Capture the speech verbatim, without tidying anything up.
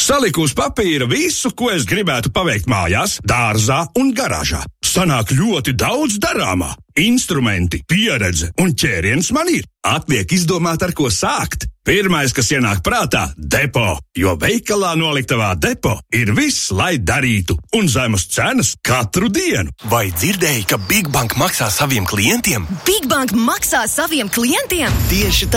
Saliku uz papīra visu, ko es gribētu paveikt mājās, dārzā un garāžā. Sanāk ļoti daudz darāmā. Instrumenti, pieredze un ķēriens man ir. Atliek izdomāt, ar ko sākt. Pirmais, kas ienāk prātā – depo, jo veikalā noliktavā depo ir viss, lai darītu, un zemas cenas katru dienu. Vai dzirdēji, ka Big Bank maksā saviem klientiem? Big Bank maksā saviem klientiem? Tieši tā.